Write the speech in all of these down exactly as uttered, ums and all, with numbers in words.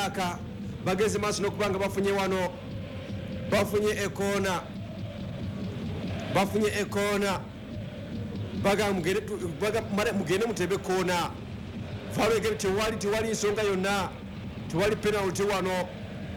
Iraq bageze maso nokubanga bafunye wano bafunye ekona bafunye ekona baga mugende baga mare mugende mutebe kona fabege tewali tewali nsonga yonna tewali penalty wano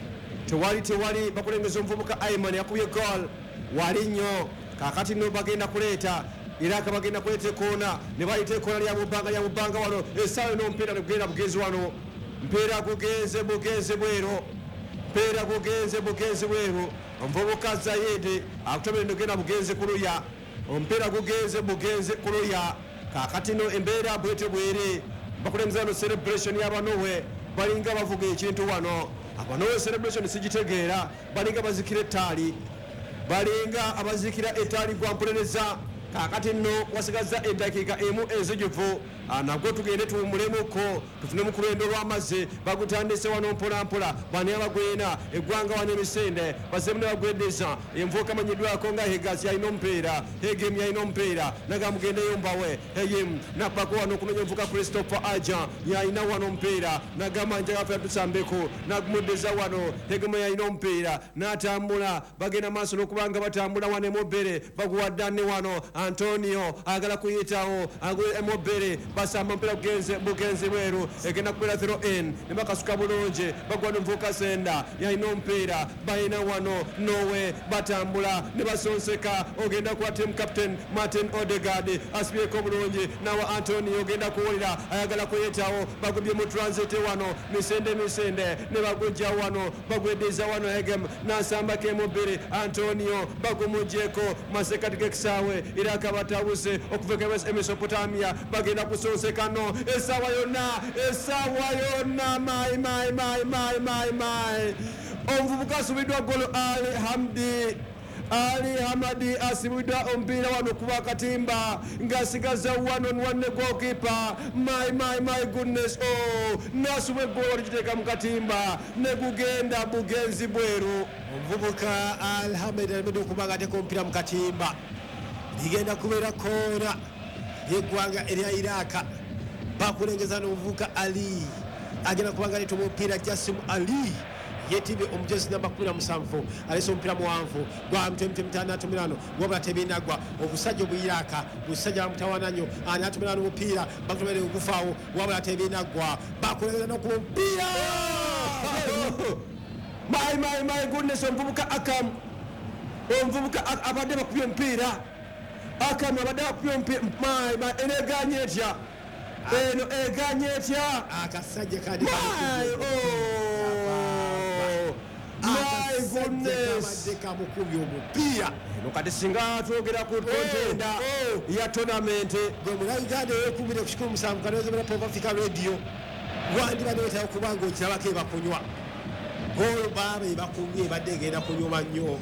tewali tewali bakulengeza omuvubuka Ayman yakubye goal wali nnyo kakati no bagenda kuleta Iraq bagenda kuleta kona ne bayite kona lya mubanga lya mubanga wano esawe no mpira ne kugenda bugenzi wano mpira kugenze bugenze bwero mpira kugenze bugenze bwero omuvubuka Zayed akutobere ndogenda bugenze kuluya ompira kugenze bugenze kuluya kakati no embera bwete bwere bakulengeza no celebration y'abanowe balinga bavuga ekintu wano abanowe celebration sijitegeera balinga bazikira etali balinga abazikira etali gwampolereza kakati no wasigaza edakika emu ezijuvu nabwo tugende tumulemuko tufune mu kulendo lw'amazzi bagutandise wano mpola mpola bani abagwena eggwanga wano emisende basemune bagwedeza envuka manyiddwako nga Hegas yalina omupiira Hegem yalina omupiira naga mugende yombawe Hegem napako wano okumenya envuka Christopher Aja yalina wano omupiira nagamba njagafe yatusambeko nagumudeza wano Hegem yalina omupiira n'atambula bagenda maaso n'okubanga batambula wano emobere baguwaddane wano Antonio agala kuyitawo agwe emobere basamba mpira bugenze bugenze bweru egenda kubera throw in ne bakasuka bulungi bagwana mvuka senda yalina omupiira bayina wano nowe batambula ne basonseka ogenda kwa team captain Martin Odegaard asibyeko bulungi nawa Antonio ogenda kuwulira ayagala kuyitawo bagubye mu transit wano misende misende ne bagujja wano bagwedeza wano Hegem nasamba ke mobere Antonio bagumujeko masekati kekisawe Iraq batawuse okuveka west Mesopotamia bagenda kusosekano esawa yonna esawa yonna mai mai mai mai mai mai omuvubuka asubidwa golo Ali Hamdi Ali Hamadi asibidwa ompira wano kuba katimba ngasigaza one on one ne goalkeeper my my my goodness oh nasubwe golo liteka mukatimba ne kugenda bugenzi bweru omuvubuka Ali Hamadi alimedo kubaga te kompira mukatimba igenda kubera kona yeggwanga erya Iraq bakulengeza n'omuvubuka Ali agenda kubanga leeta omupiira Jassim Ali yetibye omujezi namba kumi na musanvu alesa omupiira muwanvu gwa mtemu mtandatu mirano wabula tebinagwa obusajja mu Iraq busajja mutawananyo ani atumira n'omupiira bakutumire ogufaawo wabula tebinagwa bakulengeza n'okupiira my my my goodness omuvubuka Akam omuvubuka abadde bakubye omupiira Akam abadde bakubye omupiira my my eneganye etya eno eganye etya akasajja kadi my goodness kamukubi omupiira nokati singa twogera ku contenda ya tournament gwe mulangade yekumire kushikuru musanvu kanoweza bera Pop Africa Radio wandi baneta okubanga okirabako ebakunywa golo baba ebakunywa ebadde egenda kunyuma nnyo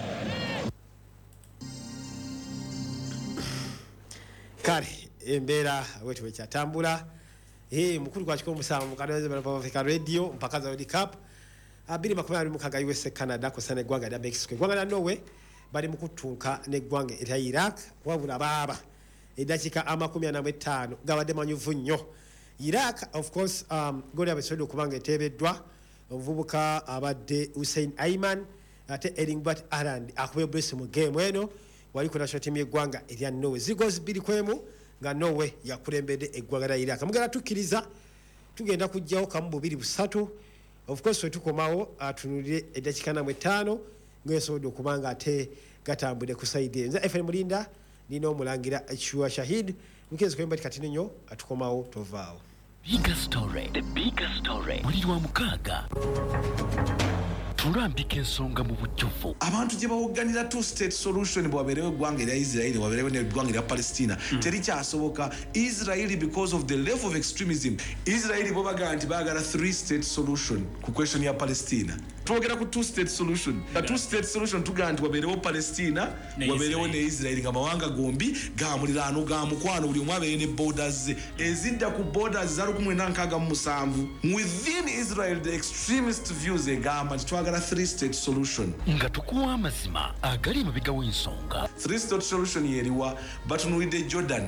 kale embeera wetu wekyatambula eh mukulu kwa kiko musanvu kanoweza bera Pop Africa Radio mpaka za World Cup abiri makumi abiri mukaga U S A Canada kusana eggwanga lya Mexico eggwanga lya Norway bali mu kutunka n'eggwanga erya Iraq wabula baba edakika amakumi ana mu etaano gabadde manyuvu nnyo Iraq of course um goli abasodo kubanga etebeddwa omuvubuka abadde Hussein Ayman ate Erlingbert Haaland akube bless mu game eno wali ku national team y'eggwanga erya Norway zigos biri kwemu nga Norway yakulembedde eggwanga lya Iraq mugera tukkiriza tugenda kujjawo kamu bubiri busatu of course wetukomawo atunulire edakika na mwetaano ng'esobodde okubanga ate gatambudde ku side nza F M Mulinda nina omulangira Chua Shahid mukezi kwemba kati nnyo atukomawo tovaawo. Bigger story, the bigger story. Muliri wa mukaaga tulambika ensonga mu bujjuvu abantu gye bawoganira two state solution bwaberewe eggwanga erya Israel bwaberewe n'eggwanga erya Palestina mm. terikyasoboka Israel because of the level of extremism Israel bo baga nti baagala three state solution ku question ya Palestina twogera ku two state solution a two state solution tuga nti waberewo Palestina waberewo ne Israel nga mawanga gombi ga muliraano ga mukwano buli omwe abeere ne borders ezidda ku borders za lukumu na nkaaga mu musanvu within Israel the extremist views egamba nti twagala three state solution nga tukuwa amazima agali mabiga w'ensonga three state solution yeriwa batunulidde Jordan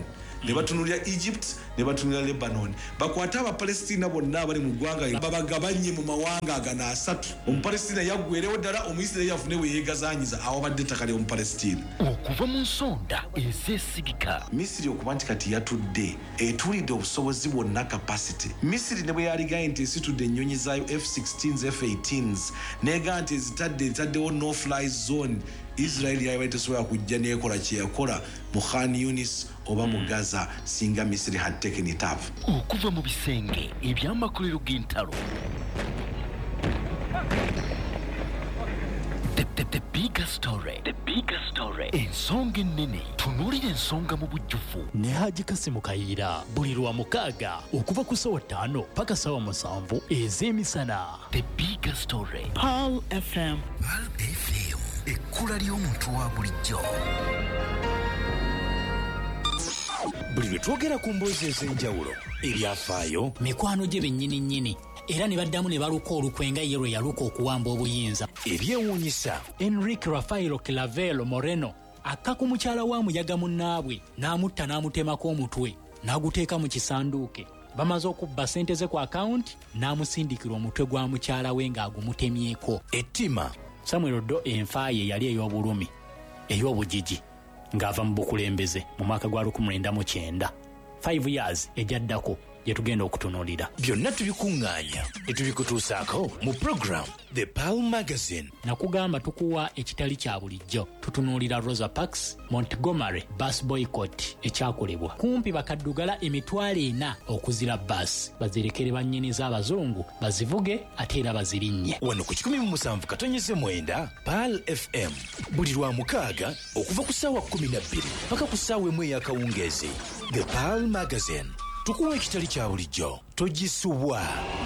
ne batunulira Egypt ne batunulira Lebanon bakwata abapalestina bonna abali mu ggwanga babagabanye mu mawanga agana asatu omupalestina yaggwerewo ddala omuyisirayiri yafune we yeegazanyiza awabadde ettaka ly'omupalestina okuva mu nsonda ezeesigika misiri okuba nti kati yatudde etuulidde obusobozi bwonna capacity misiri ne bwe yaligaye nti esitudde ennyonyi zaayo F sixteens F eighteens neega nti ezitadde ezitaddewo no fly zone Israeli yaba tesobola kujja neekola kye yakola mu Khan Yunis oba mu Gaza singa Misiri had taken it up. okuva mu bisenge eby'amakolero g'entalo The, the, the bigger story. The bigger story. Ensonga ennene tunuulira ensonga mu bujjuvu ne Haji Kasimu Kayiira buli lwa mukaaga okuva ku ssaawa ttaano paka ssaawa musanvu ez'emisana. The bigger story. Pearl F M. Pearl F M ekkula ly'omuntu wa bulijjo. Buli lwe twogera ku mboozi ez'enjawulo ebyafaayo mikwano gye bennyini nnyini era ne baddamu ne baluka olukwe nga ye lwe yaluka okuwamba obuyinza. ebyewuunyisa Enrique Rafaelo Clavelo Moreno akka ku mukyala wa muyaga munnaabwe n'amutta n'amutemako omutwe n'aguteeka mu kisanduuke. Bamaze okubba ssente ze ku akawunti n'amusindikira omutwe gwa mukyala we ng'agumutemyeko. ettima Samuel Oddo enfa ye yali ey'obulumi ey'obugigi ng'ava mu bukulembeze mu mwaka gwa lukumi lwenda mu kyenda. five years ejaddako gye tugenda okutunuulira. byonna tubikuŋŋaanya ne tubikutuusaako mu program The Pearl Magazine. Nakugamba tukuwa ekitali kya bulijjo. Tutunuulira Rosa Parks Montgomery bus boycott ekyakolebwa kumpi bakaddugala emitwalo ena okuzira bus bazirekere bannyini z'abazungu bazivuge ate era bazirinnye. Wano ku kikumi mu musanvu katonyeze mwenda Pearl F M buli lwa mukaaga okuva ku ssaawa kkumi na bbiri paka ku ssaawa emu ey'akawungeezi. The Pearl Magazine tukuwa ekitali kya bulijjo togisubwa.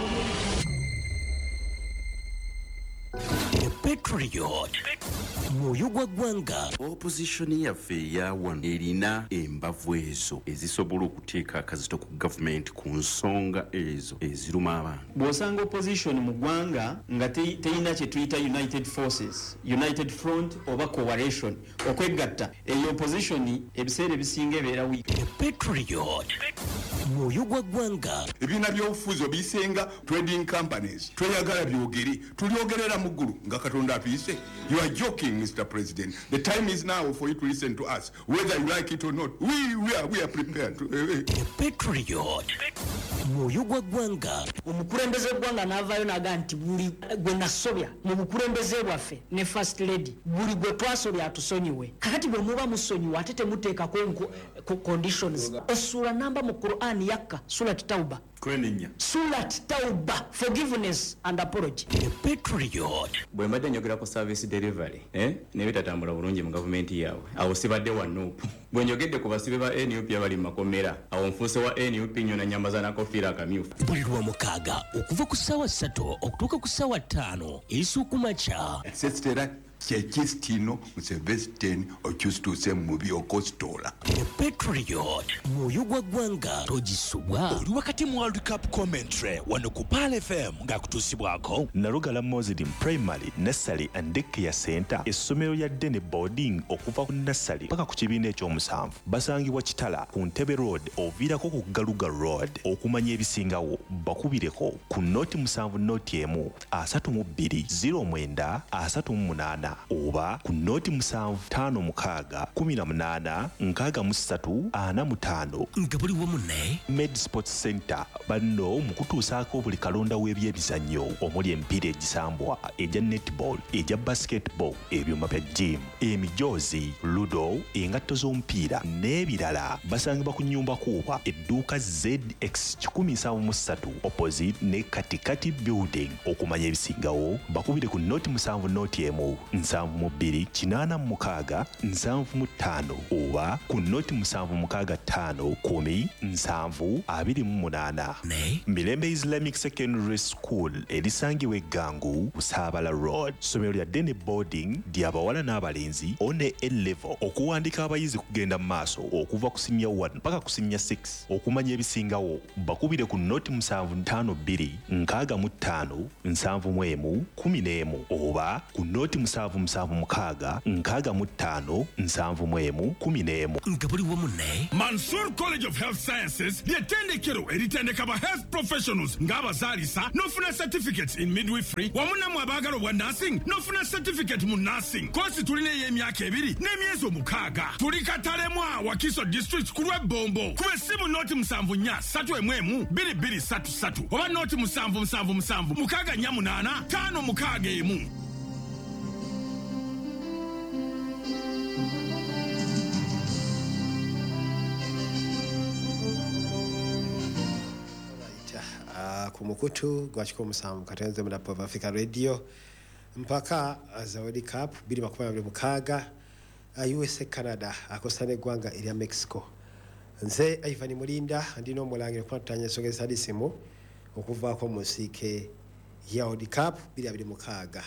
Petrol mwoyo gwa ggwanga. Opposition yaffe eya wano erina embavu ezo ezisobola okuteeka akazito ku gavumenti ku nsonga ezo eziruma abantu. Bw'osanga opposition mu ggwanga nga te- terina kye tuyita United Forces, United Front oba Coalition okwegatta, eyo opposition ebiseera ebisinga ebeera wiiki. Petrol mwoyo gwa ggwanga. ebibiina by'obufuzi obisenga trading companies tweyagala byogere tulyogerera mu ggulu nga katonda apiise. You are joking, Mister President. The time is now for you to listen to us, whether you like it or not. We, we, are, we are prepared to, uh, uh. Petrol mwoyo gwa ggwanga. Omukulembeze gwanga n'avaayo n'aga nti buli gwe nasobya mu bukulembeze bwaffe ne first lady buli gwe twasobya atusonyiwe. Kakati bwe muba musonyiwe ate temuteekako nko- ko- conditions. Essula namba mu Quran yakka Surat Tauba. Kwenenya. Surat Tauba, forgiveness and apology. Petrol Bwe mbadde njogera ku service delivery eh naye tatambula bulungi mu gavumenti yaabwe, awo sibadde wa nuupu. Bwe njogedde ku basibe ba N U P abali mu makomera, awo nfuuse wa N U P nnyo na nyambaza na kofiira akamyufu. buli lwa mukaaga okuva ku ssaawa ssatu okutuuka ku ssaawa ttaano ez'okumakya. Sesitera kyekisitino musevesiteni okyusituuse mu byokositola. Petrol mwoyo gwa ggwanga togisubwa. oli wakati mu World Cup commentary wano ku Pearl F M ng'akutuusibwako Nalugala Muslim Primary Nursery and Daycare Center essomero lya Dene Boarding okuva ku nursery paka ku kibiina ekyomusanvu basangibwa Kitala ku Ntebe Road oviirako ku Galuga Road. Okumanya ebisingawo bakubireko ku noti musanvu noti emu asatu mu bbiri ziro mwenda asatu mu munaana oba ku noti musanvu ttaano mukaaga kumi na munaana nkaaga mu ssatu ana mu ttaano. nga buli wamu ne Med Sports Center banno mu kutuusaako buli kalonda w'ebyemizannyo omuli emipiira egisambwa egya netball egya basketball ebyuma bya gym emijoozi ludo engatto z'omupiira n'ebirala basangibwa ku nnyumba kuuba edduuka Z X kikumi nsanvu mu ssatu opposite ne katikati building. Okumanya ebisingawo bakubire ku noti musanvu noti emu nsanvu mu bbiri kinaana mu mukaaga nsanvu mu ttaano oba ku noti musanvu mukaaga ttaano kumi nsanvu abiri mu munaana. ne Mirembe Islamic Secondary School erisangibwa eggangu Busaabala Road. Ssomero lya Dene Boarding ly'abawala n'abalenzi one A-level. Okuwandiika abayizi kugenda mu maaso okuva ku senior one paka ku senior six. Okumanya ebisingawo bakubire ku noti musanvu ttaano bbiri nkaaga mu ttaano nsanvu mu emu kumi n'emu oba ku noti musanvu nsanvu musanvu mukaaga nkaaga mu ttaano nsanvu mu emu kumi n'emu nga buli wamu ne Mansour College of Health Sciences ly'ettendekero eritendeka ba health professionals ng'abazaalisa n'ofuna certificates in midwifery wamu namwe abaagala obwa nursing n'ofuna certificate mu nursing. Koosi tulina ey'emyaka ebiri n'emyezi omukaaga. Tuli Katalemwa Wakiso district ku lw'ebbombo. Kuba essimu nooti musanvu nnya ssatu emu emu bbiri bbiri ssatu ssatu oba nooti musanvu musanvu musanvu mukaaga nnya munaana ttaano mukaaga emu. ku mukutu gwa kikumi musanvu katonze mu Pop Africa Radio mpaka Zawadi Cup bbiri makumi abiri mukaaga U S A Canada akosana eggwanga erya Mexico. Nze Ivan Mulinda ndino omulangira kwatanya ensogeza hadisimu okuvaako mu nsiike ya World Cup bbiri abiri mukaaga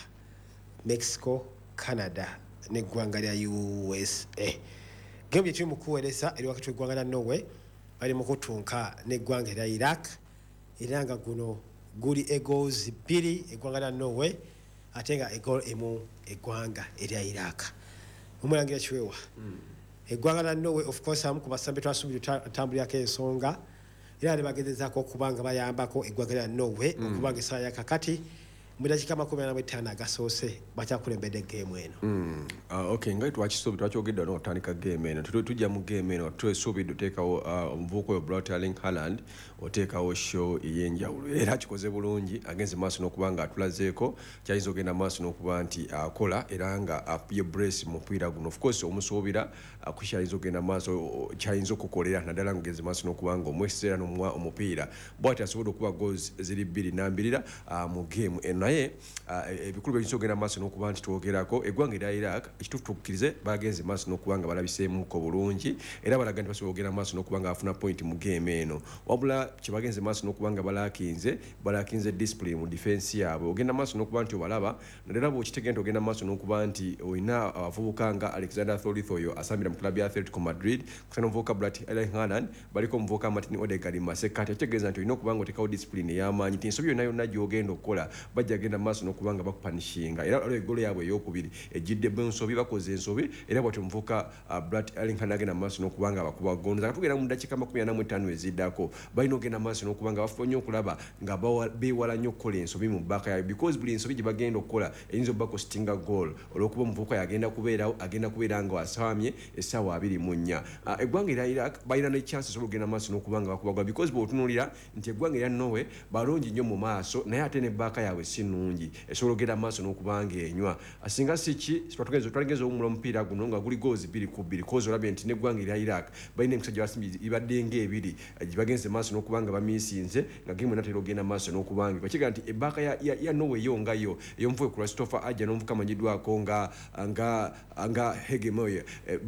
Mexico Canada n'eggwanga lya U S A. Game gye tuli mu kuweereza eri wakati w'eggwanga lya Norway bali mu kutunka n'eggwanga lya Iraq. Iranga guno guli egoals bbiri eggwanga lya Norway ate nga egoal emu eggwanga erya Iraq. Omulangira kiwewa eggwanga lya Norway of course amu ku basambe twasubira tambulirako ensonga era ne bagezezaako okubanga bayambako eggwanga lya Norway okubanga essaawa ya kakati mu dakiika makumi ana mu ttaano agasoose bakyakulembedde geemu eno. Mm. Uh, okay, nga twakisuubi twakyogedde n'otandika geemu eno tujja mu geemu eno twesuubidde oteekawo omuvubuka oyo Braut Erling Haaland oteekawo show ey'enjawulo era kikoze bulungi agenze maaso n'okuba nga atulazeeko kyayinza ogenda maaso n'okuba nti akola era nga ye brace mu mupiira guno of course omusuubira kukyayinza ogenda maaso kyayinza okukolera naddala ngagenze maaso n'okuba nga omwesizeera n'omuwa omupiira bw'ati asobodde okuba goals ziri bbiri nambirira mu geemu eno naye ebikulu byinza ogenda maaso n'okuba nti twogerako eggwanga erya Iraq ekituufu tukkirize bagenze maaso n'okuba nga balabiseemuko bulungi era balaga nti basobola ogenda maaso n'okuba nga afuna point mu geemu eno wabula kyebagenze maaso n'okuba nga balakinze balakinze discipline mu defense yaabwe ogenda maaso n'okuba nti obalaba naddala bw'okitegenda ogenda maaso n'okuba nti olina abavubuka nga Alexander Thorith oyo asambira mu klabu ya Atletico Madrid kusana omuvubuka Braut Erling Haaland baliko omuvubuka Martin Odegaard Masekati ekitegeeza nti olina okuba nga oteekawo discipline ey'amaanyi ti ensobi yonna yonna gy'ogenda okukola bajja genda maaso n'okuba nga bakupanishinga era olwo eggolo yaabwe ey'okubiri ejjiddemu ensobi bakoze ensobi era bw'atyo omuvubuka Braut Erling Haaland agenda maaso n'okuba nga bakuba gonza katugenda mu ddakiika makumi ana mu ttaano eziddako balina ogenda maaso n'okuba nga bafuba nnyo okulaba nga beewala nnyo okukola ensobi mu bbaka yaabwe because buli ensobi gye bagenda okukola eyinza obbako sitinga goal olw'okuba omuvubuka yagenda kubeerawo agenda kubeera nga wasaamye essaawa abiri mu nnya eggwanga erya Iraq balina ne chance esobola ogenda maaso n'okuba nga bakubagola because bw'otunuulira nti eggwanga erya Norway balungi nnyo mu maaso naye ate n'ebbaaka yaabwe si nnungi esobola ogenda maaso n'okuba nga enywa asinga siki twalengeza omumula omupiira guno nga guli goozi bbiri ku bbiri kozi olabye nti n'eggwanga erya Iraq balina emikisa gye basimbi ibadde ng'ebiri gye bagenze maaso n'okuba nga bamiisinze nga gemu enatera ogenda maaso n'okuba nga bakiga nti ebbaaka ya Norway yo nga yo ey'omuvubuka Christopher Aja n'omuvubuka amanyiddwako nga nga nga Hegemoye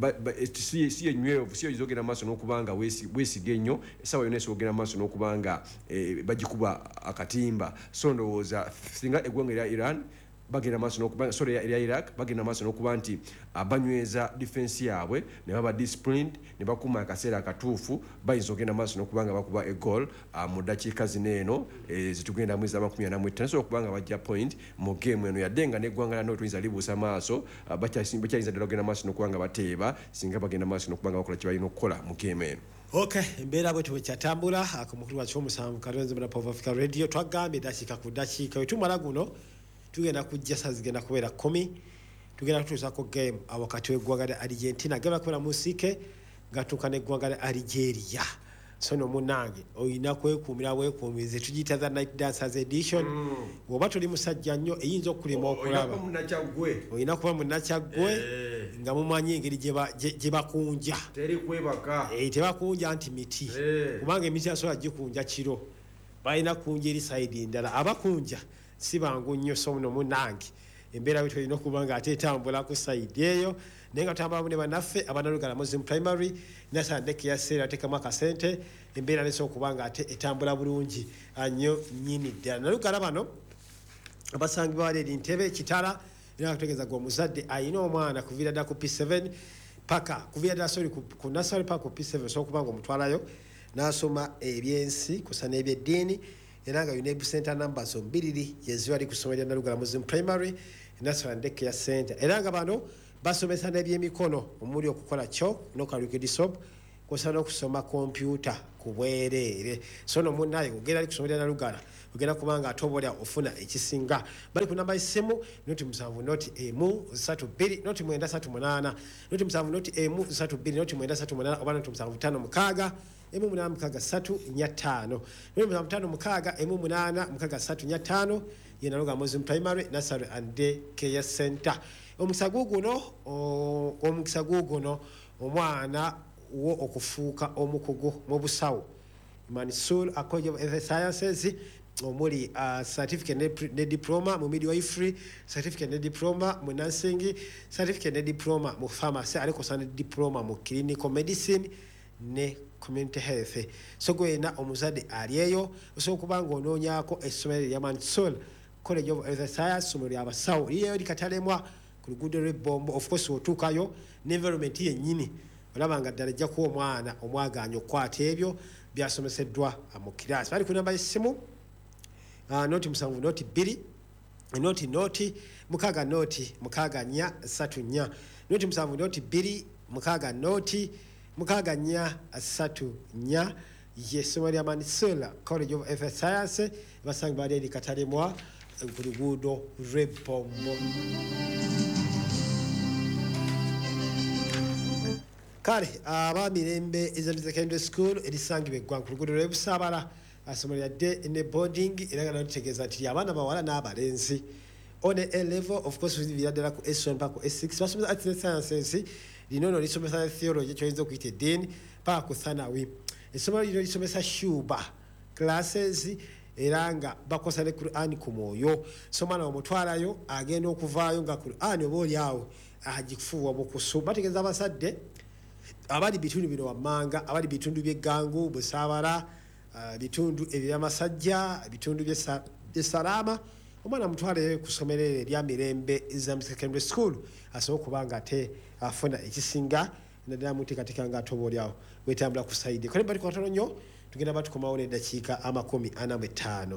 si si enywevu si oyinza ogenda maaso n'okuba nga weesiga ennyo essaawa yonna esobola ogenda maaso n'okuba nga bagikuba akatimba so ndowooza singa eggwanga erya Iran bagenda maaso n'okuba sorry erya Iraq bagenda maaso n'okuba nti abanyweza defense yaabwe ne baba disciplined ne bakuuma akaseera akatuufu bayinza ogenda maaso n'okuba nga bakuba egol mu ddakiika zino eno zitugenda mwezi amakumi ana mu ttaano so okuba nga bajja point mu geemu eno yadde nga n'eggwanga lya tuyinza libuusa maaso bakyayinza ddala ogenda maaso n'okuba nga bateeba singa bagenda maaso n'okuba nga bakola kye balina okukola mu geemu eno. Okay, embeera bwe tukyatambula ku mukulu wa kyomusanvu katonze mu Pop Africa Radio twagambye eddakiika ku ddakiika we tumala guno tugenda kujja saa zigenda kubeera kumi tugenda kutuusako game awakati w'eggwanga lya Argentina genda kubeera mu nsiike ngatuuka n'eggwanga lya Algeria so no munange oyina kwekuumira weekuumize tugiyita the night dancers edition bw'oba tuli musajja nnyo eyinza okulima okulaba oyina kuba munnakyaggwe nga mumanyi engeri gye bakunja tebakunja nti miti kubanga emiti asobola gikunja kiro balina kunja eri sayidi ndala abakunja si bangu nnyo so muno munange embeera bwe tulina okuba nga ate etambula ku sayidi eyo naye nga tutambula ne bannaffe abanalugala Muslim Primary nasandeke yaseera ateekamu akasente embeera nesobola okuba nga ate etambula bulungi nnyo nnyini ddala nalugala bano abasangibwa wali eri ntebe kitala era nga tutegeeza gwe omuzadde ayina omwana kuviira ddala ku P seven paka kuviira ddala sori ku nursery paka ku P seven osobola okuba nga omutwalayo n'asoma ebyensi kusa n'ebyeddiini era nga UNEB center number zombiriri yeziwa ali kusomera Nalugala Muslim Primary National Daycare Center era nga bano basomesa n'ebyemikono omuli okukola chalk n'okalukidi soap kosana okusoma computer kubwerere so no munnaye ogera ali kusomera Nalugala ogera kubanga atobolya ofuna ekisinga bali ku namba isimu noti musanvu noti emu satu bbiri noti mwenda satu munana noti musanvu noti emu satu bbiri noti mwenda satu munana oba noti musanvu tano mukaaga emu munana mukaaga satu nya tano noti musanvu tano mukaaga emu munana mukaaga satu nya tano ye Nalugala Muslim Primary Nursery and Daycare Center omukisa guguno omukisa guguno omwana wo okufuuka omukugu mu busawo Mansour College of Health Sciences omuli uh, certificate ne diploma mu midwifery certificate ne diploma mu nursing certificate ne diploma mu pharmacy aliko sana diploma mu clinical medicine ne community health so gwena omuzade aliyeyo so kubanga ononyako essomero lya Mansour College of Health Sciences somero lya basawo liyeyo likatalemwa ku luguudo lw'ebbombo of course otuukayo n'environment yennyini olabanga ddala ejja kuwa omwana omwaganya okukwata ebyo byasomeseddwa mu kirasi bali ku namba y'essimu Uh, noti musanvu noti bbiri noti noti mukaaga noti mukaaga nnya satu nnya noti musanvu noti bbiri mukaaga noti mukaaga nnya satu nnya y'essomero lya Mansour College of Health Science basangi bali eri katalemwa ku luguudo lw'ebbombo kale aba mirembe Islamic Secondary School erisangibwa eggwanga ku luguudo lw'ebusaabala asomero yadde ne boarding era nga nategeeza nti abaana bawala n'abalenzi on a level of course viradala ku S one mpaka ku S six basomesa arts and sciences lino no lisomesa theology kyoyinza okuyita eddiini mpaka ku thanawi essomero lino lisomesa shuba classes era nga bakosa ne Quran ku mwoyo so mwana omutwalayo agenda okuvaayo nga Quran oba oli awo agikufuuwa mu kusu bategeeza abasadde abali bitundu bino wammanga abali bitundu by'eggangu busaabala Uh, bitundu ebyamasajja bitundu by'esalaama omwana mutwale kusomero lya Mirembe Islamic Secondary School asobola okubanga ate afuna ekisinga naddala muteekateeka nga atobolyawo wetambula ku sayidi kale bali kwatono nnyo tugenda batukomawo n'eddakiika amakumi ana mu ttaano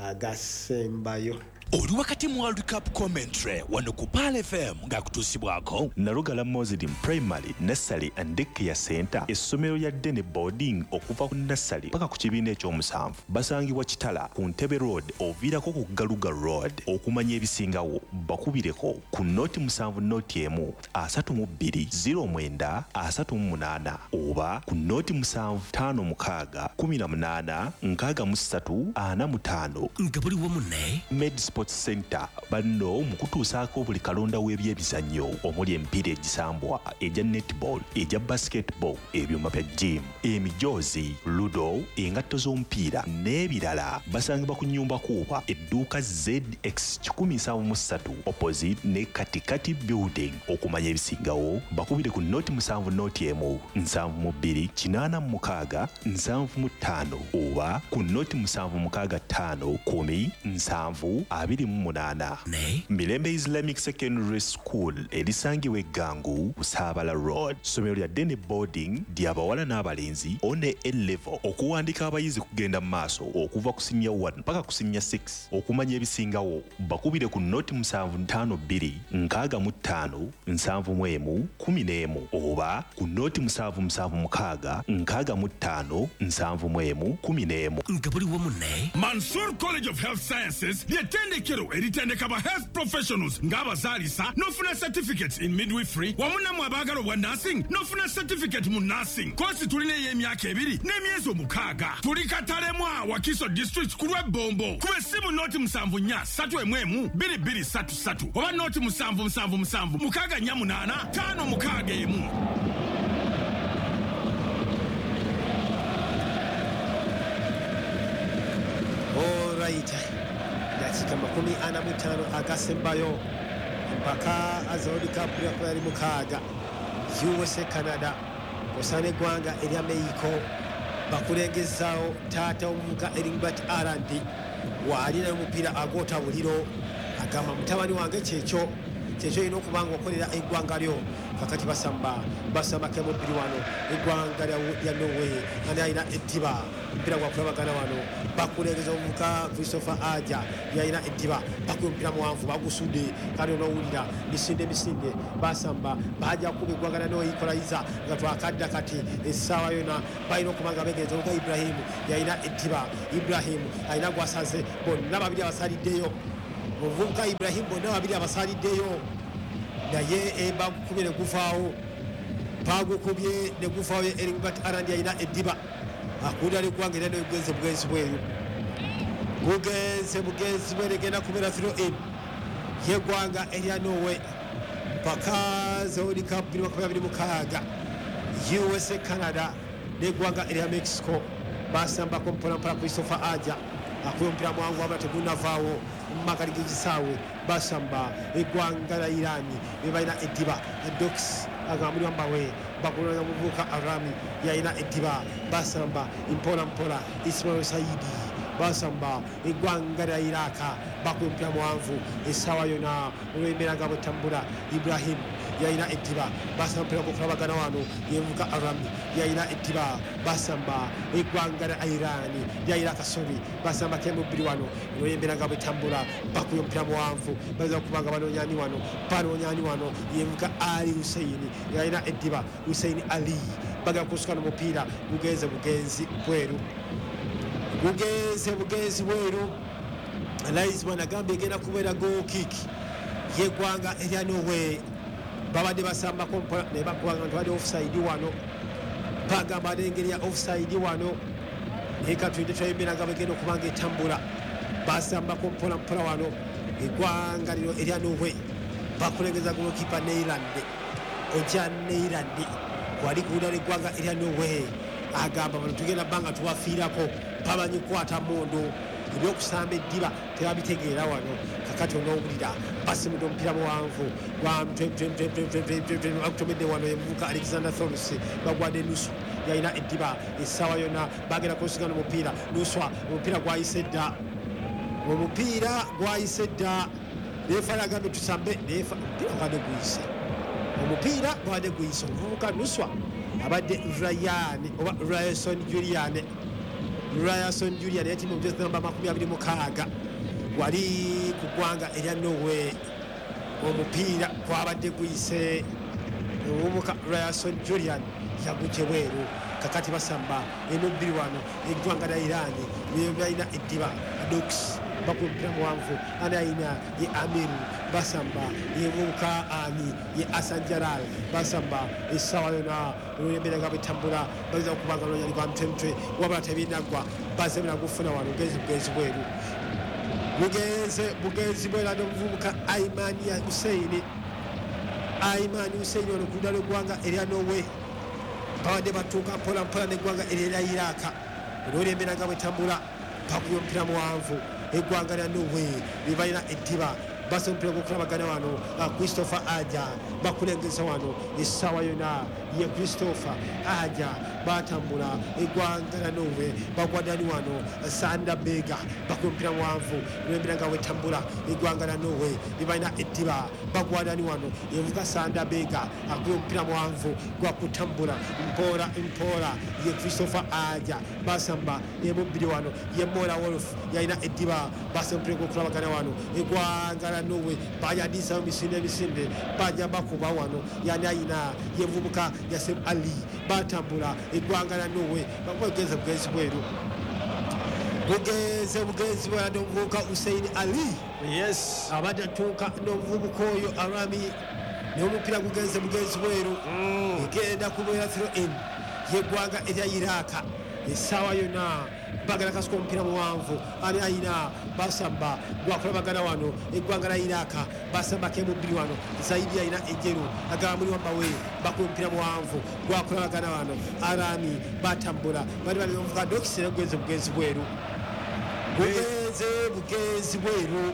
agasembayo oli wakati mu World Cup commentary wano ku Pal F M ng'akutuusibwako Nalugala Muslim Primary Nursery and Daycare Center essomero lya ddene boarding okuva ku nursery paka ku kibiina ekyomusanvu basangibwa Kitala ku Ntebe Road oviirako ku Galuga Road okumanya ebisingawo bakubireko ku noti musanvu noti emu asatu mu bbiri ziro mwenda asatu mu munaana oba ku noti musanvu ttaano mukaaga kumi na munaana nkaaga mu ssatu ana mu ttaano nga buli wamu ne Med Sports Center banno mu kutuusaako buli kalonda w'ebyebizannyo omuli emipiira egisambwa egya netball egya basketball ebyuma bya gym emijoozi ludo engatto z'omupiira n'ebirala basangibwa ku nnyumba kuuba edduuka Z X kikumi nsanvu mu ssatu opposite ne katikati building okumanya ebisingawo bakubire ku noti musanvu noti emu nsanvu mu bbiri kinaana mu mukaaga nsanvu mu ttaano oba ku noti musanvu mukaaga ttaano kumi nsanvu abiri mu munaana Mirembe Islamic Secondary School erisangibwa eggangu Busaabala Road somero lya ddene boarding ly'abawala n'abalenzi on a level okuwandiika abayizi kugenda mu maaso okuva ku senior one mpaka ku senior six okumanya ebisingawo bakubire ku noti musanvu ttaano bbiri nkaaga mu ttaano nsanvu mu emu kumi n'emu oba ku noti musanvu musanvu mukaaga nkaaga mu ttaano nsanvu mu emu kumi n'emu nga buli wamu ne Mansour College of Health Sciences ly'ettendekero eritendeka ba health professionals ng'abazaalisa n'ofuna certificates in midwifery wamu nammwe abaagala obwa nursing n'ofuna certificate mu nursing kosi tulina ey'emyaka ebiri n'emyezi omukaaga tuli Katalemwa Wakiso district ku lw'ebbombo kuba essimu noti musanvu nnya ssatu emu emu bbiri bbiri ssatu ssatu oba noti musanvu musanvu musanvu mukaaga nnya munaana ttaano mukaaga emu Alright. Dakika makumi ana mu ttaano agasembayo mpaka World Cup yakwali mukaaga U S A Canada osane gwanga erya Mexico bakulengezaawo taata omuvuka Eringbert Arandi waalina omupiira agota buliro agamba mutabani wange kyekyo kyekyo ino okubanga okolera eggwanga lyo kakati basamba basamba kemubiri wano eggwanga lya Norway ani alina ettiba mpira gwa kulabagana wano bakulengeza omuvubuka Christopher Aja yalina eddiba bakuba omupira muwanvu bagusudde kandi onowulira misinde misinde basamba bajja kuba eggwagana noyikolayiza nga twakadda kati essaawa yona balina okuba nga begenza omuvubuka Ibrahimu yalina eddiba Ibrahimu alina gwasaze bonna babiri abasaliddeyo omuvubuka Ibrahimu bonna babiri abasaliddeyo naye bagukubye neguvaawo bagukubye neguvaawo Erigbert Arandi alina eddiba akunda liggwanga era nobugenzi bugenzi bweru bugenzi bugenzi bweru egenda kubeera throw in yeggwanga erya Norway mpaka zolika bbiri makumi abiri mukaaga U S A Canada neggwanga erya Mexico basambako mpolampola Christopher Aja akuba omupira mwangu wabula tegunavaawo mumakali g'ekisaawe basamba eggwanga la Irani bebalina eddiba dox agambulwa mbawe bakulanga muvubuka Arami yalina eddiba basamba mpola mpola Ismail Saidi basamba eggwanga lya Iraka bakuba omupira muwanvu essaawa yona olw'embeera nga bwetambula Ibrahim yalina eddiba basamba omupira gwokulabagana wano yemuvubuka Arami yalina eddiba basamba eggwanga lya Irani lya Iraka sorry basamba kemubbiri wano olw'embeera nga bwetambula bakuba omupira muwanvu baza okubanga banoonyani wano banoonyani wano yemuvubuka Ali Hussein yalina eddiba Hussein Ali bagala kusukana omupiira bugenze bugenzi bweru bugenze bugenzi bweru Laizman agambye egenda kubeera goal kick yeggwanga erya Norway babadde basambako mpola naye bakubanga nti badde offside wano bagamba ate engeri ya offside wano naye katulinde twayemberaga begenda okubanga etambula basambako mpola mpola wano eggwanga lino erya Norway bakulengeza golokipa Neilande oja Neilande wali kuwulira eggwanga erya Norway agamba bano tugenda bbanga tubafiirako bamanyi kukwata mondo ebyokusamba eddiba tebabitegeera wano kakati onowulira basimudde omupiira muwanvu gwagutomedde wano emuvubuka Alexander Thomas bagwadde nusu yalina eddiba essaawa yonna bagenda kusigana omupiira nuswa omupiira gwayise dda omupiira gwayise dda leefala agambye tusambe omupiira gwadde guyise omupiira gwadde guyise omuvubuka nuswa abadde Ryan oba Ryerson Julian Ryerson Julian yati mu jezi namba makumi abiri mukaaga wali ku ggwanga erya Norway omupiira gwabadde guyise omuvubuka Ryerson Julian yagujje bweru kakati basamba emubbiri wano eggwanga lya Irani byalina eddiba dox bakuba omupira muwanvu ani alina ye Amiru basamba yemuvubuka ani ye Hassan Jalal basamba essaawa yona olw'embeera nga bwetambula bageza okubanga nonyani gwa mutwemutwe wabula tebinaggwa bazemera gufuna wano bugenzi bugenzi bweru bugenze bugenzi bweru ate omuvubuka Aimani Hussein Aimani Hussein wano ku ludda lw'eggwanga erya Norway babadde batuuka mpola mpola n'eggwanga erya Iraka olw'embeera nga bwetambula bakuba omupira muwanvu eggwanga lya Norway libalina eddiba basa omupiira gwokulabagana wano Christopher Aja bakulengeza wano essaawa yona ye Christopher Aja batambula eggwanga lya Norway bagwadani wano Sanda Bega bakuba omupiira muwanvu olw'embeera nga bwetambula eggwanga lya Norway libalina eddiba bagwadani wano yevuga Sanda Bega akuba omupiira muwanvu gwakutambula mpola mpola ye Christopher Aja basamba emubbiri wano ye Mora Wolf yalina eddiba basa omupiira gwokulabagana wano eggwanga lya Norway bayadisawo misinde misinde bajja bakuba wano yani ayina yevubuka Yasem Ali batambula eggwanga lya Norway bakugenze bugenzi bweru bugenze bugenzi bweru ate omuvubuka Hussein Ali yes abadde atuuka n'omuvubuka oyo Arami n'omupiira gugenze bugenzi bweru egenda kubeera throw in yeggwanga erya Iraka essaawa yonna bagala kasuka omupiira muwanvu ani ayina basamba gwakulabagana wano eggwanga lya Iraka basambako emubbiri wano Zaidi ayina ejjeru agamba muli wambawe bakuba omupiira muwanvu gwakulabagana wano Arami batambula bali bali omuvubuka dokisera bugenze bugenzi bweru bugenze bugenzi bweru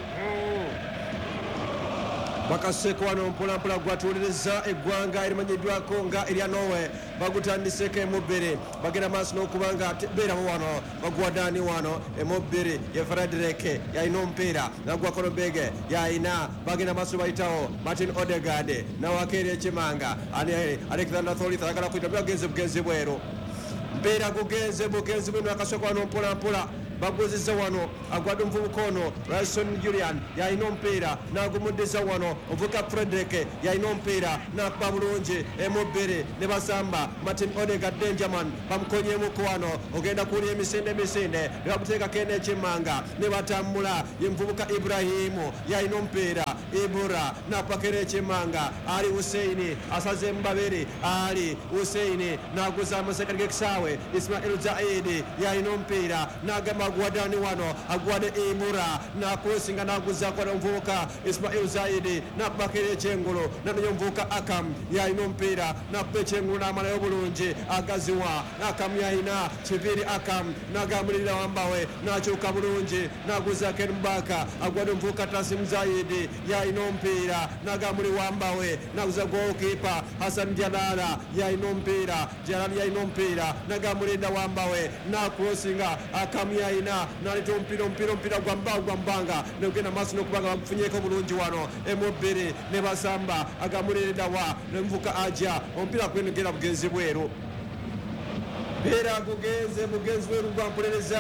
bakaseko wano mpolampola gwatuuliriza eggwanga erimanyiddwako nga erya Norway bagutandiseko emubbiri bagenda maaso n'okubanga beeramu wano baguwadani wano emubbiri ye Frederick yalina omupiira nagwako Nobege yalina bagenda maaso bayitawo Martin Odegaard nawako eri ekimanga ani Alexander Thoris ayagala kuyita byagenze bugenzi bweru omupiira gugenze bugenzi bwino akasoka wano mpola mpola baguzizza wano agwadde omuvubuka ono Ralston Julian yalina omupiira n'agumuddiza wano omuvubuka Frederick yalina omupiira n'akuba bulungi emubbiri ne basamba Martin Odegaard Benjamin bamukonyemuku wano ogenda kuwulya emisinde emisinde ne bamuteekako enekimmanga ne batambula ye muvubuka Ibrahimu yalina omupiira Ibura n'akubako enekimmanga Ali Husseini asazeemu babiri Ali Husseini n'aguza mu sekati g'ekisaawe Ismail Zaidi yalina omupiira n'agamba agwadani wano agwade Ibura n'akusinga n'aguzako omuvubuka Ismail Zaidi n'akubako ekyengulu n'anenya omuvubuka Akam yalina omupiira n'akuba ekyengulu n'amalayo bulungi agaziwa Akam yalina Kiviri Akam n'agambulirira wambawe n'akyuka bulungi n'aguzako Mbaka agwade omuvubuka Tasim Zaidi yalina omupiira n'agambuli wambawe n'aguza goalkeeper Hassan Jalala yalina omupiira Jalala yalina omupiira n'agambulirira wambawe n'akusinga Akam yalina n'aleta omupiira omupiira omupiira gwambawo gwambanga negenda maaso n'okubanga bamufunyeeko bulungi wano emubbiri ne basamba agambulirira wa nemuvuka ajja omupiira kwenogera bugenzi bweru mpiira gugenze bugenzi bweru gwampulereza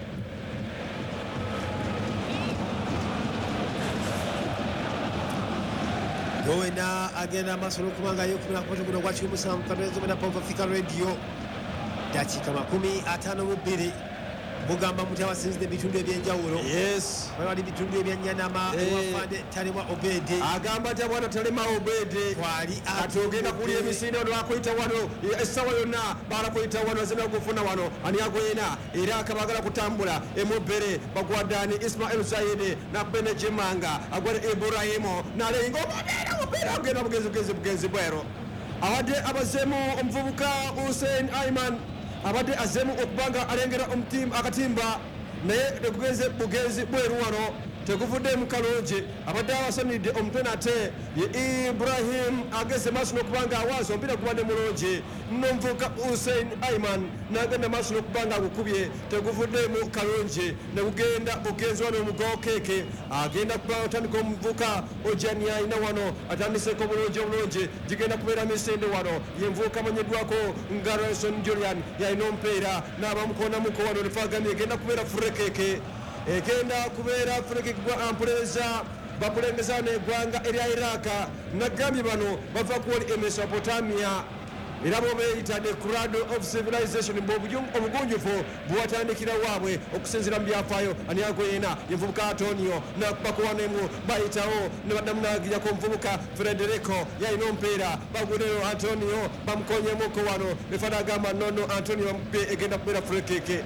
Gowena agenda maaso n'okubanga yekumira kupote guno gwa kimusanvu Katonda na Pop Africa Radio dakiika makumi ataano mu bbiri mugamba muti abasinzidde ebitundu ebyenjawulo yes wali bitundu ebyanyanama ewafande Talema Obede agamba nti abwana Talema Obede twali atogenda kulya emisinde wano akuyita wano essawa yonna balakuyita wano azina okufuna wano ani agoyena era akabagala kutambula emubbere bagwadani Ismail Zaidi nabbene Jimanga agwade Ibrahimu nalenga omubeera omubeera agenda bugenzi bugenzi bugenzi bwero awadde abazeemu omuvubuka Hussein Aiman abadde azemu okubanga alengera omutima akatimba naye tegugenze bugenzi bweru wano teguvudde mu kalungi abadde abasanidde omutwe nate ye Ibrahim ageze maaso n'okubanga awaza omupiira gubadde mulungi n'omuvubuka Hussein Aiman n'agenda maaso n'okubanga agukubye teguvudde mu kalungi ne gugenda bugenzi wano mu goalkeeke agenda kuba otandika omuvubuka Ojani alina wano atandiseko bulungi obulungi gigenda kubeera misinde wano ye muvubuka amanyiddwako nga Ralston Julian yalina omupiira n'abamukonamuko wano nefagamye egenda kubeera furekeeke egenda kubeera furekeeke gwa ampulereza bakulembeza n'eggwanga erya Iraka nagambye bano bava kuwoli e Mesopotamia era bo beeyita the cradle of civilization obugunjufu bwatandikira waabwe okusinzira mu byafaayo ani agoyena yemuvubuka Antonio nakubako wanemu bayitawo ne baddamu nagiryako omuvubuka Federico yalina omupiira bagudeo Antonio bamukonyemuko wano efana agamba nono Antonio egenda kubeera furekeeke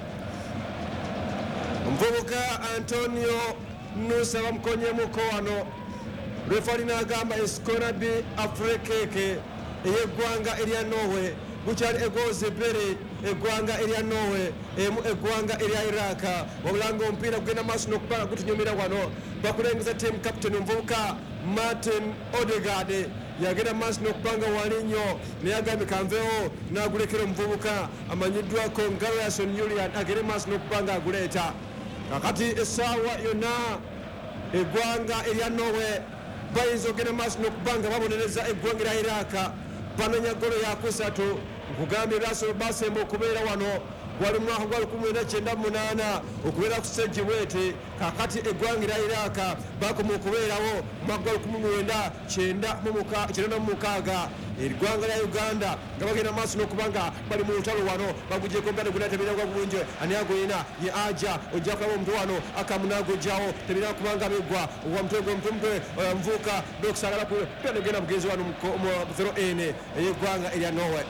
omuvubuka Antonio Nusa bamukonyemuko wano refari n'agamba is gonna be a furekeeke eyeggwanga erya Norway bukyali egozi bbiri eggwanga erya Norway emu eggwanga erya Iraka wabulanga omupiira gugenda maaso n'okubanga gutunyumira wano bakulengeza team captain omuvubuka Martin Odegaard yagenda maaso n'okubanga wali nnyo naye agambye kanveewo n'agulekera omuvubuka amanyiddwako nga Ralston Julian agende maaso n'okubanga aguleeta kakati essaawa yonna eggwanga erya Norway bayinza okugenda maaso n'okubanga babonereza eggwanga erya Iraka bamenya golo yakusatu nkugambye Russell basemba okubeera wano gwali mu mwaka gwa lukumi lwenda kyenda mu munaana okubeera ku stage bwete kakati eggwanga erya Iraka bakoma okubeerawo mu mwaka gwa lukumi lwenda kyenda mu mukaaga eggwanga lya Uganda nga bagenda maaso n'okubanga bali mu lutalo wano bagujjeko gade guna tebiragwa bulungi ani agoyina ye aja ojja kulaba omutwe wano akamunagojjawo tebirina kubanga beggwa wa mutwe gw'omutwe omuvubuka bekusagala ku pena genda bugenzi wano mu zero ene eyeggwanga erya Norway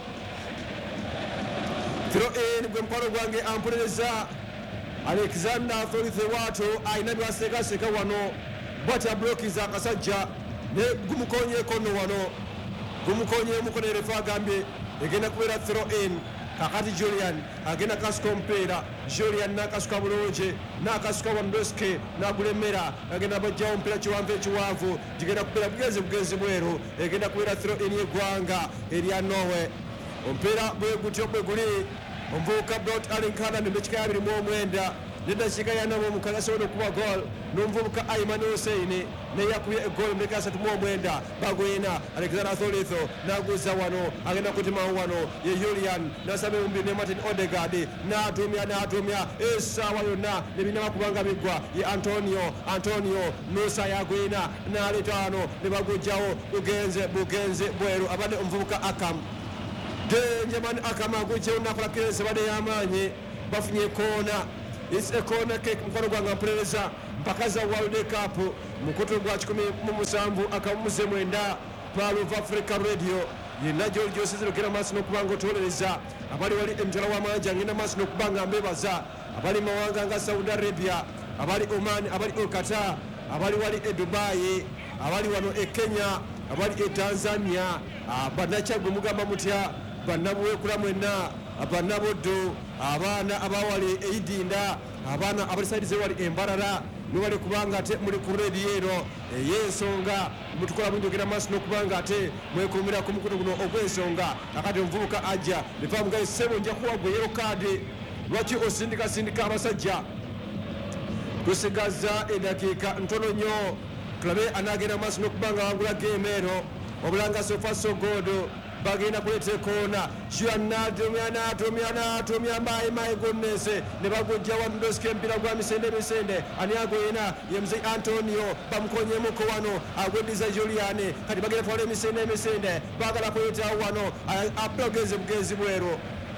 zero ene gwe mukwano gwange ampulereza Alexander Thorife Wato alina byaseekaseka wano bwati ablokiza akasajja ne gumukonyeeko nno wano gumukonyeemuko ne refa agambye egenda kubeera zero ene kakati Julian agenda kasuka omupiira Julian n'akasuka bulungi n'akasuka Wandoske n'agulemmera agenda bajjawo omupiira kiwanvu ekiwanvu gigenda kubeera bugenzi bugenzi bweru egenda kubeera zero ene yeggwanga erya Norway omupiira bwe gutyo bwe guli omuvubuka Brot Allen Canada n'ekika abiri mu omwenda neddakiika yanabo omukaaga asobola okuba gol n'omuvubuka Aiman Hussein naye yakubye eggoolo mmeka asatu mu omwenda bagwina Alexander Tholizo n'aguza wano agenda kutimawo wano ye Julian n'asaba ebumbi ne Martin Odegaard n'atumya n'atumya essaawa yonna ne binaba kubanga biggwa ye Antonio Antonio Nusa yagwina n'aleeta wano ne bagujjawo bugenze bugenze bweru abadde omuvubuka Akam Denjaman Akam agujjawo nakola kirense badde y'amaanyi bafunye koona. It's a corner kick mkono gwa mpeleleza mpaka za World Cup mukutu gwa kikumi mu musanvu akamuze mwenda Pearl of Africa Radio yina George Joseph kira maso nokubanga tolereza abali wali emjala wa manja ngina maso nokubanga mbebaza abali mawanga nga Saudi Arabia abali Oman abali Qatar abali wali e Dubai abali wano e Kenya abali e Tanzania abanacha gumugamba mutya banabuwe kula mwena abanabodo abaana abawali eidinda abaana abalisaidize wali embarara nubali kubanga ate muri ku radio eno eyensonga mutukola bunjogera maso nokubanga ate mwekumira ku mukutu guno ogw'ensonga akati omuvubuka ajja nefamu nga sebo nja kuwa gwe yero kadi lwaki osindika sindika abasajja tusigaza edakiika ntono nnyo tulabe anagenda maso nokubanga wangula game eno obulanga sofa so good bagenda kuleta koona Juanatumya natumya natumya my my goodness ne bagujja wa ndoske mpira gwa misende misende ani agoyina yemzi Antonio bamukonye muko wano agwediza Julian kati bagenda pole misende misende bagala kuleta wano apogeze bugezi bwero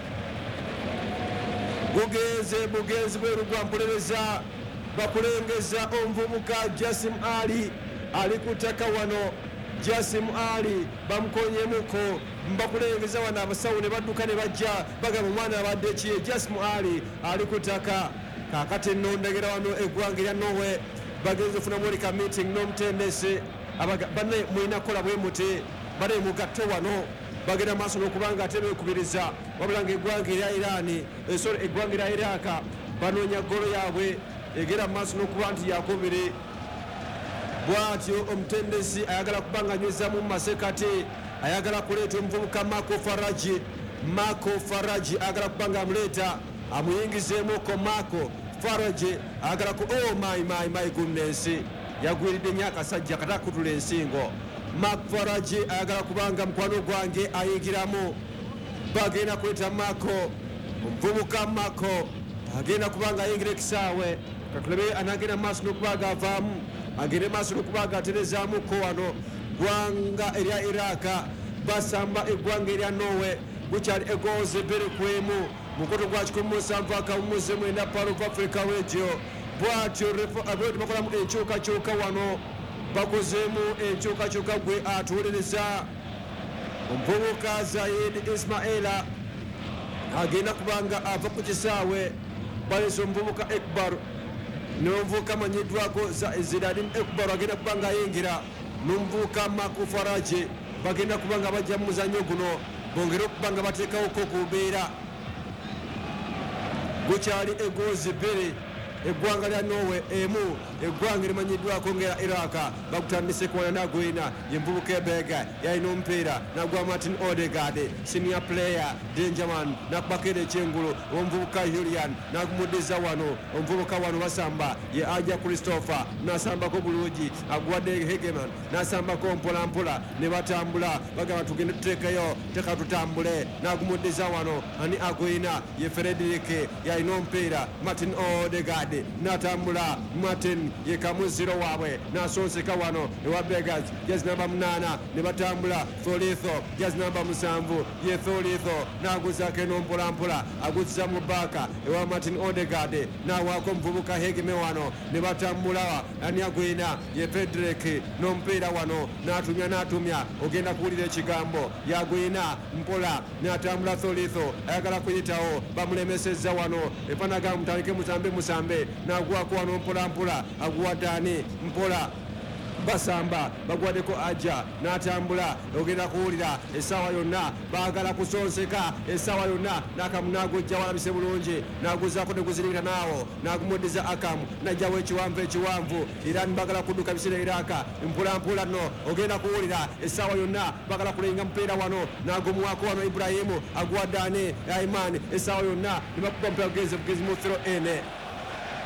bugeze bugezi bwero gwa mpoleleza bakulengeza omvubuka Jasim Ali alikutaka wano Jasim Ali bamukonye muko mbakulengeza wana abasawo ne badduka ne bajja bagamba omwana abadde ki Jasim Ali alikutaka kakati nondegera wano eggwanga lya Norway bagenze funa mulika meeting n'omutendesi banne mulina kola bwe muti bale mugatto wano bagenda maaso n'okubanga ate beekubiriza wabula ng'eggwanga erya Irani esolo eggwanga erya Iraka banoonya golo yaabwe egera maaso n'okuba nti yakubiri bwatyo omutendesi ayagala kubanga nyweza mu masekati ayagala kuleeta omuvubuka Marco Faraji Marco Faraji ayagala kubanga amuleeta amuyingizeemuko Marco Faraji ayagala ku oh my my my goodness yagwiridde nnyo akasajja kata kutula ensingo Marco Faraji ayagala kubanga mukwano gwange ayingiramu bagenda kuleeta Marco omuvubuka Marco agenda kubanga ayingira ekisaawe katulabe anagenda maaso n'okubaga avaamu agende maaso n'okubaga aterezaamuko wano gwanga erya Iraka basamba eggwanga erya Norway bukyali egoze bere kwemu mukoto gwa kikumi musanvu akamuze mwenda Pearl of Africa Radio bwatyo abodi bakolamu enkyukakyuka wano bakozeemu enkyukakyuka gwe atuwuliriza omuvubuka Zayed Ismaila agenda kubanga ava ku kisaawe balesa omuvubuka Ekbar n'omuvubuka manyiddwako Zidane Ekbar agenda kubanga ayingira n'omuvubuka Marco Faraji bagenda kubanga bajja mu muzannyo guno bongere okubanga bateekawo ko kubeera gukyali egozi bbiri eggwanga lya Norway emu eggwanga limanyiddwako ngera Iraka bakutandise kuwana nagwina yemvubuka ebega yalina omupiira nagwa Martin Odegaard senior player Denjaman nakubakera ekyengulu omuvubuka Julian nakumuddiza wano omuvubuka wano basamba ye Aja Christopher nasambako bulungi agwadde Hegeman nasambako mpolampola ne batambula bagamba tugende tuteekayo teka tutambule nakumuddiza wano ani agwina ye Frederick yalina omupiira Martin Odegaard natambula Martin ye kamuziro waabwe nasonseka wano ewa Begas jezi namba munana ne batambula Tholizo jezi namba musanvu ye Tholizo naguzako eno mpolampola aguzisa mu baka ewa Martin Odegaard nawako omuvubuka Hegeme wano ne batambula ani agwina ye Frederick n'omupiira wano natumya natumya ogenda kuwulira ekigambo yagwina mpola natambula Tholizo ayagala kuyitawo bamulemesezza wano epanaga mutandike musambe musambe nagwako wano mpolampola aguwadani mpola basamba bagwaddeko Aja natambula ogenda kuwulira essaawa yonna baagala kusonseka essaawa yonna nakamu nagujja walabise bulungi naguzaako neguzirikira naawo nagumuddiza Akamu najjawo ekiwanvu ekiwanvu era nibagala kudduka biseera Iraka mpolampola nno ogenda kuwulira essaawa yonna bagala kulenga mupiira wano nagumuwako wano Ibrahimu aguwaddani Aiman essaawa yonna nibakuba mupiira bugezi bugezi mu thero ene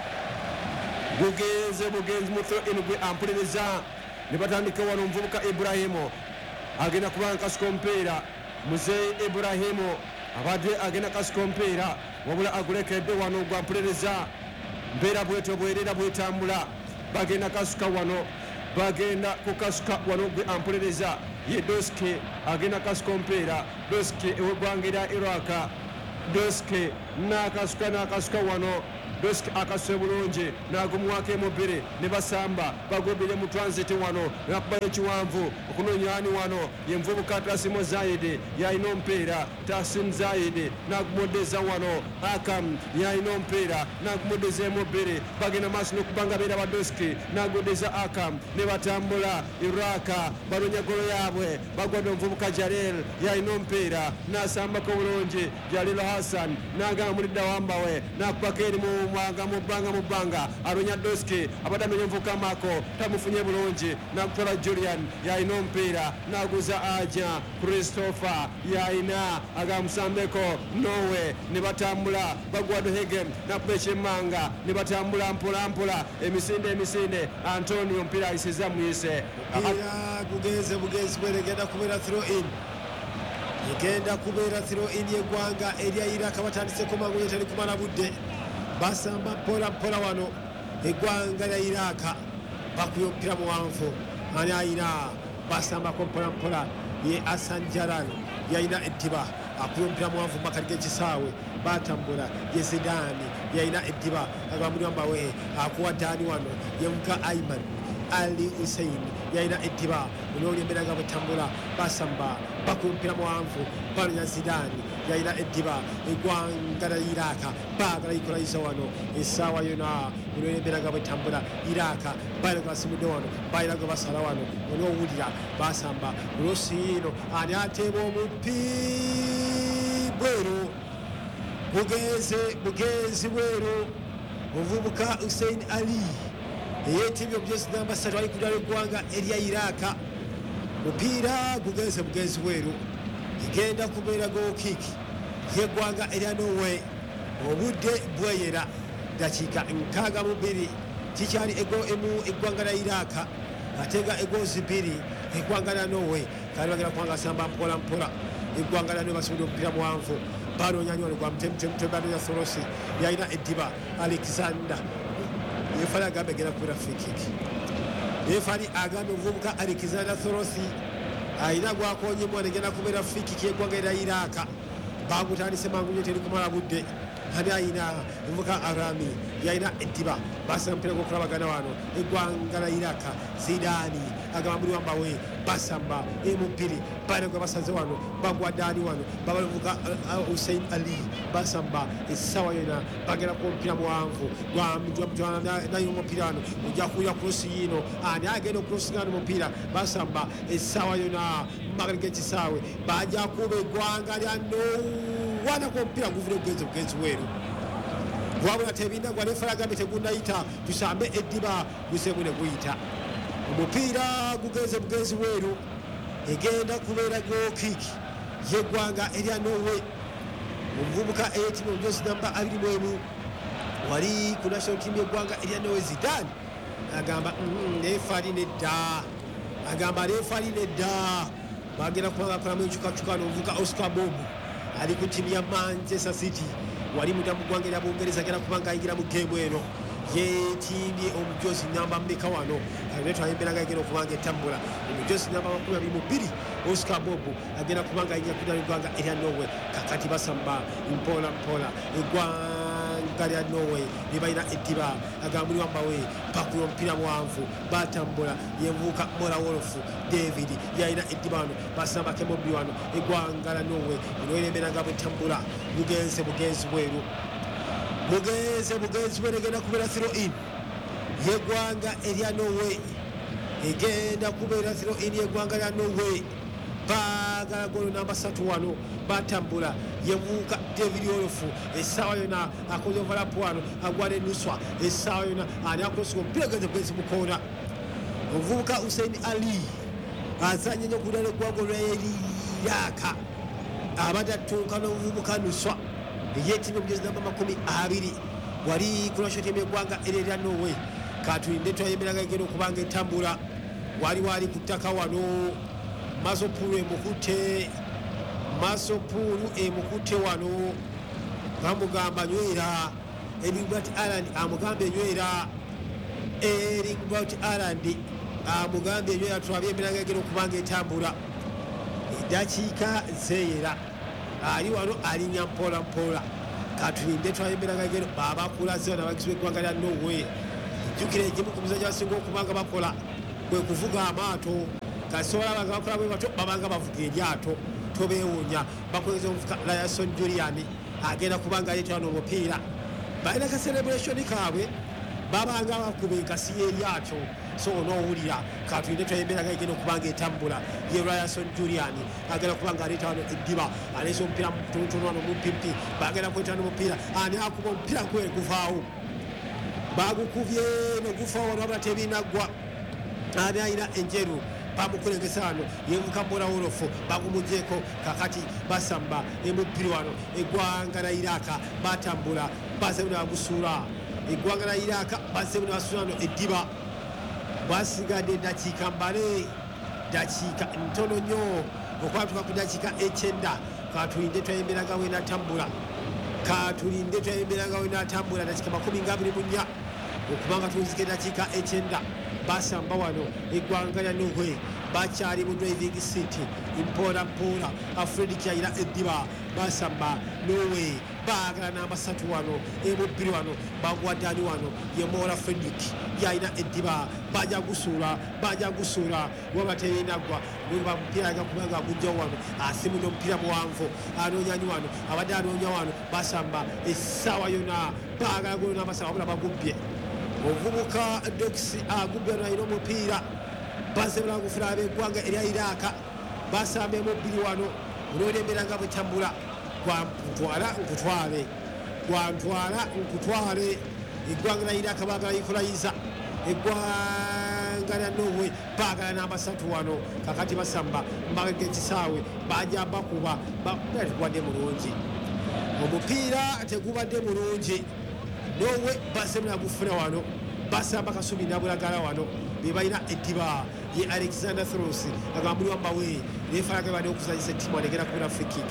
gugenze bugenzi mu throw in gwe ampuliriza ne batandika wano omuvubuka Ibrahimu agenda kubanga kasuka omupiira Muzeeyi Ibrahimu abadde agenda kasuka omupiira wabula agulekedde wano gwe ampuliriza mbeera bwetyo bwerera bwetambula bagenda kasuka wano bagenda kukasuka wano gwe ampuliriza ye Doski agenda kasuka omupiira Doski ewegwangira Iraka Doski nakasuka nakasuka wano Doski akaswe bulungi nagumwako emubiri ne basamba bagobere mu transit wano nakuba ekiwanvu okunoonyani wano yenvubuka Tasimu Zaidi yalina omupiira Tasimu Zaidi nagumudeza wano Akam yalina omupiira nagumudeza emubiri bagenda maaso n'okubanga beera ba Doski nagudeza Akam ne batambula Iraka banoonya golo yaabwe bagwadde omuvubuka Jalil yalina omupiira nasambako bulungi Jalil Hassan nagamba mulidda wambawe nakubako eri mu mwanga mubanga mubanga aronya Doski abadamenya omuvubuka Mako tamufunye bulungi nakutwala Julian yalina omupiira naguza Aja Christopher yalina agamusambeko Nowe ne batambula bagwadde Hegem nakuba ekyemmanga ne batambula mpola mpola emisinde emisinde Antonio omupiira ayisiza muyise mpira gugenze bugenzi bweregenda kubeera throw in egenda kubeera throw in yeggwanga erya Iraka batandiseko mangu yetali kumala budde basamba mpola mpola wano eggwanga lya Iraka bakuya omupiira muwanvu ani ayina basambako mpola mpola ye Hassan Jalal yalina eddiba akuya omupiira muwanvu makati g'ekisaawe batambula ye Zidani yalina eddiba agambulwambawe akuwa Dani wano yemuka Aiman Ali Hussein yalina eddiba onoolya embeera nga bwetambula basamba bakuya omupiira muwanvu banonya Zidani yalina eddiba eggwanga lya Iraka baagala yikolayisa wano essaawa yona onoolya embeera nga bwetambula Iraka bayina gabasimudde wano bayina ge basala wano onoowulira basamba olwosiino ani ateeba omupiira bweru bugenze bugenzi bweru omuvubuka Hussein Ali eyeetibye omujezi namba ssatu ali kudala eggwanga erya Iraka mupiira gugenze bugenzi bweru egenda kubeera gookiki yeggwanga erya Norway obudde bweyera dakiika nkaaga mu bbiri kikyali ego emu eggwanga lya Iraka ate nga egoozi bbiri eggwanga lya Norway kali bagenda kubanga asamba mpola mpola eggwanga lya Norway basubira omupiira muwanvu banoonyanywa gwa mutemutembanonya Thorosi yalina eddiba Alexander yefali agambe egenda kubeera free kick yefali agambe omuvubuka Alexander Thorosi ayina gwakonyemu negenda kubeera free kick yeggwanga erya Iraka bagutandise mangu nyo teri kumala budde ani ayina omuvubuka Arami yalina eddiba basaba omupiira gw'okulabagana wano eggwanga lya Iraka Zidani agamba buli wambawe basamba emupiri bane gwe basaze wano bagwadde ani wano baba omuvubuka Hussein Ali basamba essaawa yona bagenda ku omupiira muwanvu naye omupiira wano ojja kuwulira kurosi yino ani agenda okurosinga ano omupiira basamba essaawa yona mumagali g'ekisaawe bajja kuba eggwanga lya Nowana ku omupiira guvule bugenzi bugenzi weeru wabula tebindagwa nefala agambe tegunnayita tusambe eddiba gusemu ne guyita omupiira gugenze bugenzi bweru egenda kubeera gookiki yeggwanga erya Norway omuvubuka eyeetibwa omujoozi namba abiri mu emu wali ku national team yeggwanga erya Norway Zidane agamba neefaali nedda agamba neefaali nedda bagenda kubanga akolamu enkyukakyuka n'omuvubuka Oscar Bobu ali ku ttiimu ya Manchester City wali muda mu ggwanga erya Bungereza agenda kubanga ayingira mu geemu eno yeetimbye omujoozi namba mmeka wano netwala embeera nga agenda okubanga etambula omujoozi namba makumi abiri mu bbiri Oscar Bobu agenda kubanga ayingira kudala eggwanga erya Norway kakati basamba mpola mpola eggwanga lya Norway ne balina eddiba agambuli wambawe bakuya omupiira muwanvu batambula yemuvubuka Mola Wolof David yalina eddiba wano basambako emobbi wano eggwanga lya Norway olwera embeera nga bwetambula bugenze bugenzi bweru bugenze bugenzi bweru egenda kubeera throw in yeggwanga erya Norway egenda kubeera throw in yeggwanga lya Norway baagala golo namba ssatu wano batambula yemuvubuka David Wolof essaawa yona akoze ovalapu wano agwala enuswa essaawa yona ani akolosiga omupiira genze bugenzi mukoona omuvubuka Hussein Ali azanye nnyo okudala eggwanga olwa Iraka abadde attunka n'omuvubuka Nuswa eyeetibye omujoozi namba makumi abiri wali ku national team yeggwanga erya Norway katulinde twayemberaga egenda okubanga etambula wali wali ku ttaka wano Masopulu emukutte Masopulu emukutte wano bamugamba nywera Erlingbert Haaland amugamba enywera Erlingbert Haaland amugamba enywera twabyemberaga egenda okubanga etambula eddakiika zeeyera ali wano alinya mpola mpola katulinde twayemberaga egenda babakulaze n'abagizi b'eggwanga lya Norway jjukira egimu ku mizannyo abasinga okubanga bakola kwe kuvuga amaato kasobola banga bakola bwe bato babanga bavuga eryato tobeewuunya bakozesa omuvuka Ryan Julian agenda kubanga aleeta wano omupiira balina ka celebration kaabwe babanga bakuba enkasi y'eryato so onoowulira katulinde twayemberaga egenda okubanga etambula ye Ryan Julian agenda kubanga aleeta wano eddiba aleesa omupiira mutonotono wano mumpimpi bagenda kweta wano omupiira ani akuba omupiira nkwe guvaawo bagukubye nogufa wano wabula tebinaggwa ani ayina enjeru bamukulengesa wano yevuka mbola wolofu bagumugyeko kakati basamba emubbiri wano eggwanga la Iraka batambula bazebune bagusuula eggwanga la Iraka bazebune basuula wano eddiba basigadde eddakiika mbale dakiika ntono nnyo okwatuka ku dakiika ekyenda katulinde twayemberaga we natambula katulinde twayemberaga we natambula dakiika makumi nga abiri mu nnya okubanga tunzika eddakiika ekyenda basamba wano eggwanga lya Norway bakyali mu driving seat mpola mpola Alfred Kyayira eddiba basamba Norway baagala namba ssatu wano emubbiri wano bagwaddaani wano ye Mola Fredrik yalina eddiba bajja gusuula bajja gusuula waba teyinaggwa bweба mupiira aga kubanga agujjawo wano asimunya omupiira muwanvu anoonyanyi wano abadde anoonya wano basamba essaawa yonna baagala golona basamba wabula bagubbye ovubuka Dox agubbe wano alina omupiira basebula kufuna ab'eggwanga erya Iraka basamba emubbiri wano olw'embeera nga bwetambula gwantwala nkutwale gwantwala nkutwale eggwanga lya Iraka baagala yikolayiza eggwanga lya Norway baagala namba ssatu wano kakati basamba mbaga ekisaawe bajja bakuba tegubadde mulungi omupiira tegubadde mulungi Norway basebula gufuna wano basamba Kasubi nabulagala wano bebalina eddiba ye Alexander Thros agamba muli wambawe refaraga bali okuzanyisa ettimu alegera kubera free kick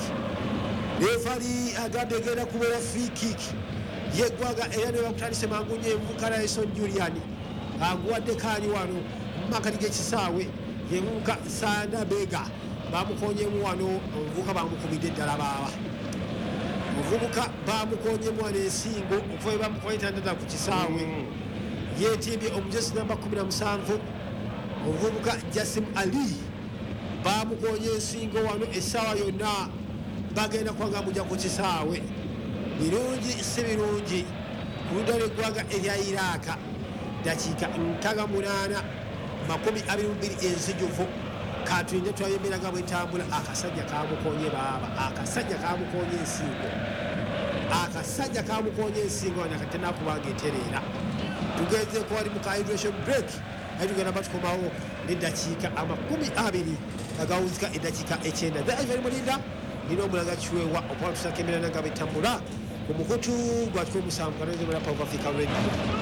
refari agamba egenda kubeera free kick yeggwaga era ne bakutandise mangu nnyo emuvuka Ryan Julian aguwadde kaani wano mumakati g'ekisaawe yemuvuka Sanda Bega bamukonyemu wano omuvuka bamukubidde ddala baaba omuvubuka bamukonyemu wano ensingo okuva bamukonya etandata ku kisaawe yetimbye omujesi namba kumi na musanvu omuvubuka Jasim Ali bamukonya ensingo wano essaawa yonna bagenda kwanga mujja ku kisaawe birungi si birungi ku ludda lw'eggwanga erya Iraka dakiika nkaaga munaana makumi abiri mu bbiri enzijuvu katulinde twayemberaga bwetambula akasajja kamukonye baaba akasajja kamukonye ensingo akasajja kamukonye ensingo wano akate nakubanga etereera tugenzeeko wali mu ka hydration break aye tugenda batukomawo n'eddakiika amakumi abiri agawunzika eddakiika ekyenda the ivari mulinda nina omulaga kiweewa okuba tusaka embeera nga betambula ku mukutu gwatuka omusanvu kanozemera Power Africa Radio